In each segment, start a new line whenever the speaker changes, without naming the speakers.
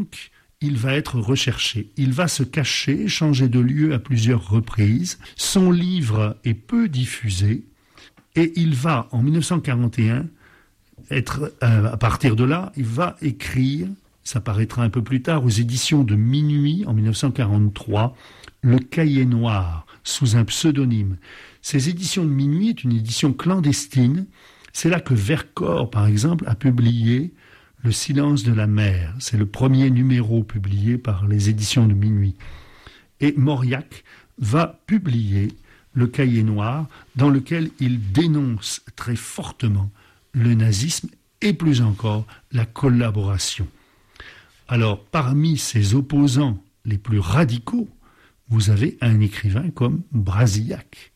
il va être recherché. Il va se cacher, changer de lieu à plusieurs reprises. Son livre est peu diffusé et il va, en 1941, à partir de là, il va écrire, ça paraîtra un peu plus tard, aux éditions de Minuit, en 1943, Le Cahier Noir, sous un pseudonyme. Ces éditions de Minuit est une édition clandestine. C'est là que Vercors, par exemple, a publié Le Silence de la mer. C'est le premier numéro publié par les éditions de Minuit. Et Mauriac va publier Le Cahier Noir, dans lequel il dénonce très fortement le nazisme et plus encore la collaboration. Alors, parmi ses opposants les plus radicaux, vous avez un écrivain comme Brasillac.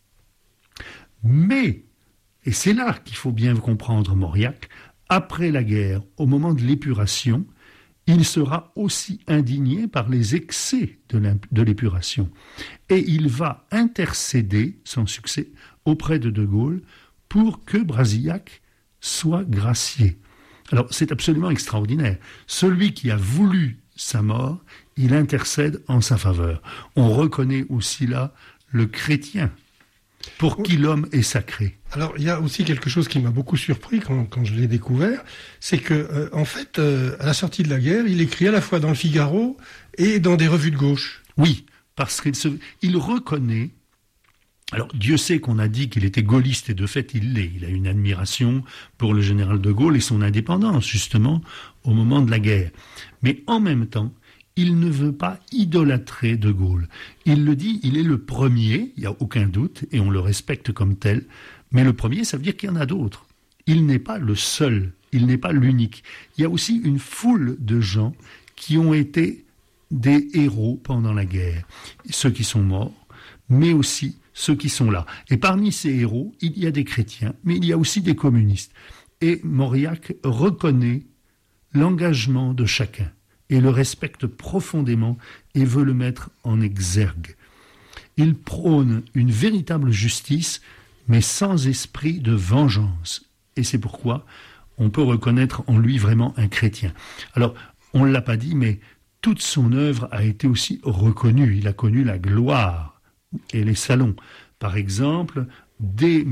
Mais, et c'est là qu'il faut bien comprendre Mauriac, après la guerre, au moment de l'épuration, il sera aussi indigné par les excès de l'épuration. Et il va intercéder, sans succès, auprès de De Gaulle pour que Brasillac soit gracié. Alors, c'est absolument extraordinaire. Celui qui a voulu sa mort, il intercède en sa faveur. On reconnaît aussi là le chrétien, pour qui l'homme est sacré.
Alors, il y a aussi quelque chose qui m'a beaucoup surpris quand je l'ai découvert, c'est que, en fait, à la sortie de la guerre, il écrit à la fois dans le Figaro et dans des revues de gauche.
Oui, parce qu'il reconnaît. Alors, Dieu sait qu'on a dit qu'il était gaulliste, et de fait, il l'est. Il a une admiration pour le général de Gaulle et son indépendance, justement, au moment de la guerre. Mais en même temps, il ne veut pas idolâtrer de Gaulle. Il le dit, il est le premier, il n'y a aucun doute, et on le respecte comme tel. Mais le premier, ça veut dire qu'il y en a d'autres. Il n'est pas le seul, il n'est pas l'unique. Il y a aussi une foule de gens qui ont été des héros pendant la guerre. Ceux qui sont morts, mais aussi ceux qui sont là. Et parmi ces héros, il y a des chrétiens, mais il y a aussi des communistes. Et Mauriac reconnaît l'engagement de chacun et le respecte profondément et veut le mettre en exergue. Il prône une véritable justice, mais sans esprit de vengeance. Et c'est pourquoi on peut reconnaître en lui vraiment un chrétien. Alors, on ne l'a pas dit, mais toute son œuvre a été aussi reconnue. Il a connu la gloire et les salons. Par exemple, dès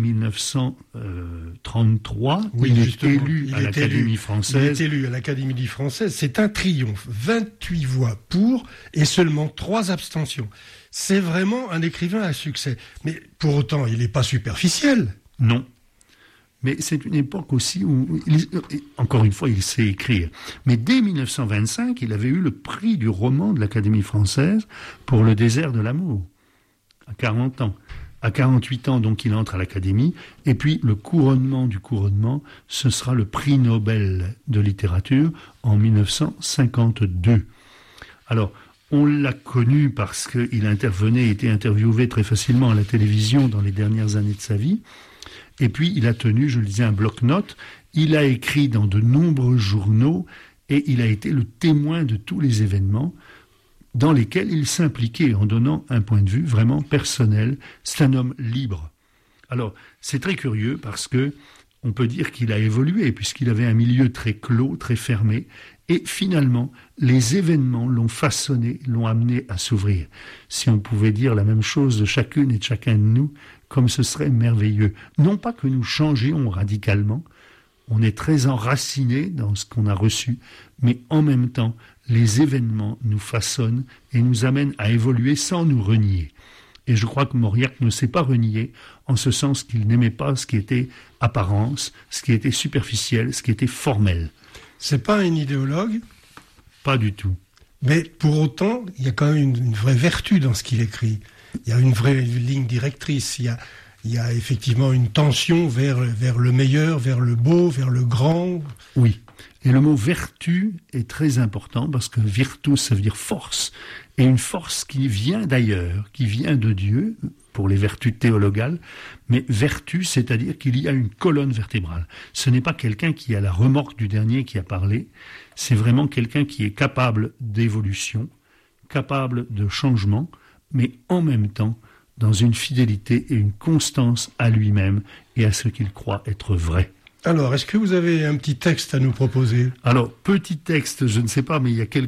1933, il est élu à l'Académie française.
Il est élu à l'Académie française. C'est un triomphe. 28 voix pour et seulement 3 abstentions. C'est vraiment un écrivain à succès. Mais pour autant, il n'est pas superficiel.
Non. Mais c'est une époque aussi où, encore une fois, il sait écrire. Mais dès 1925, il avait eu le prix du roman de l'Académie française pour Le désert de l'amour, à 40 ans. À 48 ans, donc, il entre à l'Académie. Et puis, le couronnement du couronnement, ce sera le prix Nobel de littérature en 1952. Alors, on l'a connu parce qu'il était interviewé très facilement à la télévision dans les dernières années de sa vie. Et puis, il a tenu, je le disais, un bloc-notes. Il a écrit dans de nombreux journaux et il a été le témoin de tous les événements dans lesquels il s'impliquait en donnant un point de vue vraiment personnel. C'est un homme libre. Alors, c'est très curieux parce que on peut dire qu'il a évolué puisqu'il avait un milieu très clos, très fermé. Et finalement, les événements l'ont façonné, l'ont amené à s'ouvrir. Si on pouvait dire la même chose de chacune et de chacun de nous, comme ce serait merveilleux. Non pas que nous changions radicalement, on est très enracinés dans ce qu'on a reçu, mais en même temps, les événements nous façonnent et nous amènent à évoluer sans nous renier. Et je crois que Mauriac ne s'est pas renié, en ce sens qu'il n'aimait pas ce qui était apparence, ce qui était superficiel, ce qui était formel.
C'est pas un idéologue?
Pas du tout.
Mais pour autant, il y a quand même une vraie vertu dans ce qu'il écrit. Il y a une vraie ligne directrice. Il y a effectivement une tension vers le meilleur, vers le beau, vers le grand.
Oui. Et le mot vertu est très important parce que virtus, ça veut dire force. Et une force qui vient d'ailleurs, qui vient de Dieu, pour les vertus théologales, mais vertu, c'est-à-dire qu'il y a une colonne vertébrale. Ce n'est pas quelqu'un qui a la remorque du dernier qui a parlé, c'est vraiment quelqu'un qui est capable d'évolution, capable de changement, mais en même temps dans une fidélité et une constance à lui-même et à ce qu'il croit être vrai.
Alors, est-ce que vous avez un petit texte à nous proposer?
Alors, petit texte, je ne sais pas, mais il y a quelques